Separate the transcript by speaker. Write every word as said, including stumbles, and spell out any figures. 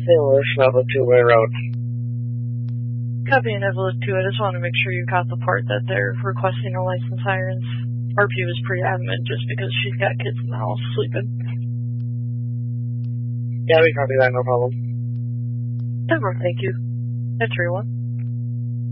Speaker 1: Seamless, not a two-way road.
Speaker 2: Copy and I've looked to it. I just want to make sure you got the part that they're requesting a license sirens. R P was pretty adamant just because she's got kids in the house sleeping.
Speaker 1: Yeah, we copy that, no problem.
Speaker 2: Never, thank you. That's everyone.